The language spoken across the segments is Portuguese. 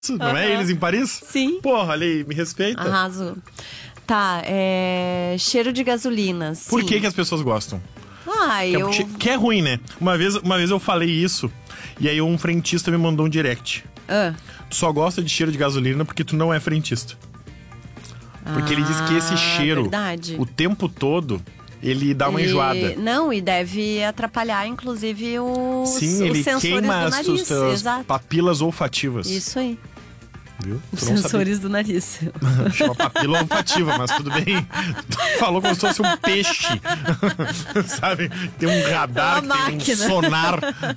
Não é eles em Paris? Sim. Porra, olha aí, me respeita. Arrasou. Tá, cheiro de gasolina. Sim. Por que as pessoas gostam? Que é ruim, né? Uma vez eu falei isso, e aí um frentista me mandou um direct. Tu só gosta de cheiro de gasolina porque tu não é frentista. Porque ele diz que esse cheiro, verdade. o tempo todo, ele dá uma enjoada. Não, e deve atrapalhar, inclusive, os ele sensores queima do nariz. as tuas Exato. papilas olfativas. Isso aí. Viu? Os sensores do nariz. Chama papila olfativa, mas tudo bem. Tu falou como se fosse um peixe. Sabe? Tem um radar, tem um sonar.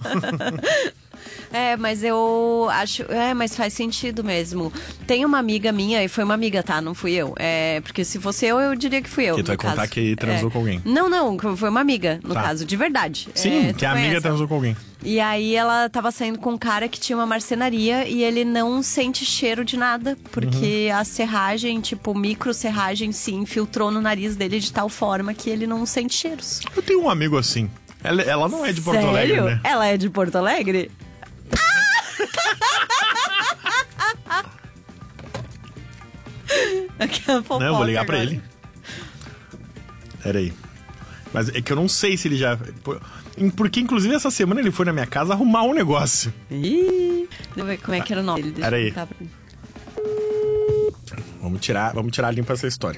Mas eu acho... mas faz sentido mesmo. Tem uma amiga minha, e foi uma amiga, tá? Não fui eu. Porque se fosse eu diria que fui eu. Que tu vai contar que transou com alguém. Não, foi uma amiga, no caso, de verdade. Sim, que a amiga transou com alguém. E aí ela tava saindo com um cara que tinha uma marcenaria e ele não sente cheiro de nada, porque a serragem, tipo, micro serragem, se infiltrou no nariz dele de tal forma que ele não sente cheiros. Eu tenho um amigo assim. Ela não é de Porto Alegre, né? Ela é de Porto Alegre? Não, eu vou ligar pra ele. Pera aí. Mas é que eu não sei se ele já... Porque, inclusive, essa semana ele foi na minha casa arrumar um negócio. Deixa eu ver como é que era o nome dele. Pera aí. Vamos tirar limpa essa história.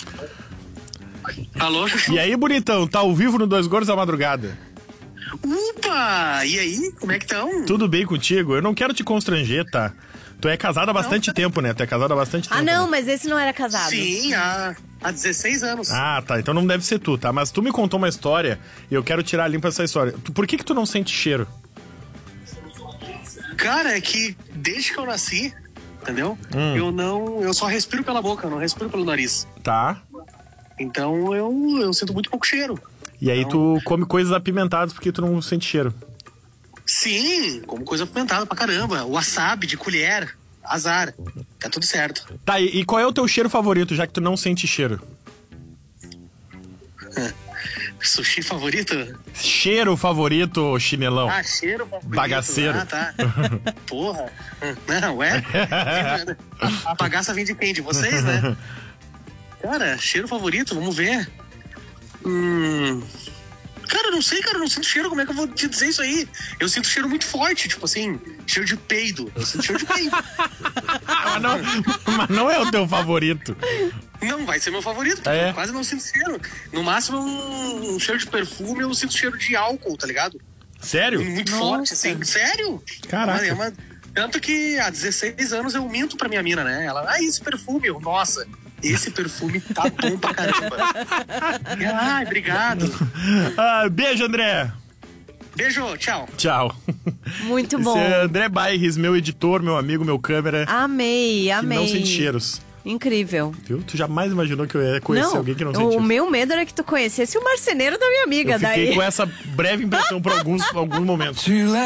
Alô? E aí, bonitão? Tá ao vivo no Dois Gordos da Madrugada? Opa! E aí? Como é que estão? Tudo bem contigo? Eu não quero te constranger, tá? Tu é casado há bastante tempo, né? Tu é casado há bastante tempo. Não, né? mas esse não era casado. Sim, há 16 anos. Tá. Então não deve ser tu, tá? Mas tu me contou uma história e eu quero tirar limpa essa história. Por que tu não sente cheiro? Cara, é que desde que eu nasci, entendeu? Eu só respiro pela boca, eu não respiro pelo nariz. Tá. Então eu sinto muito pouco cheiro. E aí tu come coisas apimentadas porque tu não sente cheiro. Sim, como coisa apimentada pra caramba. Wasabi de colher, azar. Tá tudo certo. Tá, e qual é o teu cheiro favorito, já que tu não sente cheiro? Sushi favorito? Cheiro favorito, chinelão. Cheiro favorito. Bagaceiro. Tá. Porra. Não, a bagaça vem de quem? De vocês, né? Cara, cheiro favorito, vamos ver. Cara, eu não sei, eu não sinto cheiro, como é que eu vou te dizer isso aí? Eu sinto cheiro muito forte, tipo assim, cheiro de peido. Eu sinto cheiro de peido. Mas não é o teu favorito. Não, vai ser meu favorito, porque eu quase não sinto cheiro. No máximo, um cheiro de perfume, eu sinto cheiro de álcool, tá ligado? Sério? Muito forte, assim. Sério? Caraca. Tanto que há 16 anos eu minto pra minha mina, né? Ela, esse perfume, nossa... Esse perfume tá bom pra caramba. Obrigado. Beijo, André. Beijo, tchau. Tchau. Muito bom. Esse é André Bairres, meu editor, meu amigo, meu câmera. Amei. Que não sente cheiros. Incrível. Viu? Tu jamais imaginou que eu ia conhecer alguém que não sente cheiros. O meu medo era que tu conhecesse o marceneiro da minha amiga. Eu fiquei com essa breve impressão por alguns momentos.